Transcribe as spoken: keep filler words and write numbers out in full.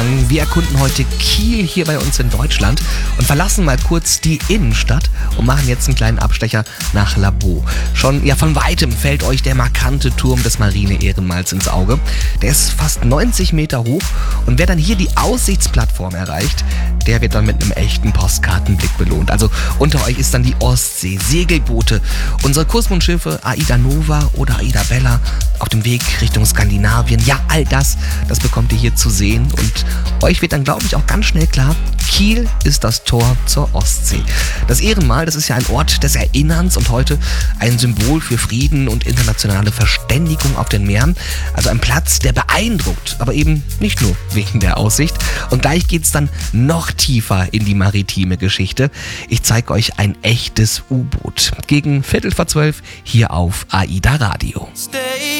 sagen, wir erkunden heute Kiel hier bei uns in Deutschland und verlassen mal kurz die Innenstadt und machen jetzt einen kleinen Abstecher nach Labo. Schon ja von weitem fällt euch der markante Turm des Marine-Ehrenmals ins Auge. Der ist fast neunzig Meter hoch und wer dann hier die Aussichtsplattform erreicht, der wird dann mit einem echten Postkartenblick belohnt. Also unter euch ist dann die Ostsee, Segelboote, unsere Kursmundschiffe Aida Nova oder Aida Bella auf dem Weg Richtung Skandinavien. Ja, all das, das bekommt ihr hier zu sehen und euch wird dann, glaube ich, auch ganz schnell klar, Kiel ist das Tor zur Ostsee. Das Ehrenmal, das ist ja ein Ort des Erinnerns und heute ein Symbol für Frieden und internationale Verständigung auf den Meeren. Also ein Platz, der beeindruckt, aber eben nicht nur wegen der Aussicht. Und gleich geht's dann noch tiefer in die maritime Geschichte. Ich zeige euch ein echtes U-Boot. Gegen Viertel vor zwölf hier auf Aida Radio.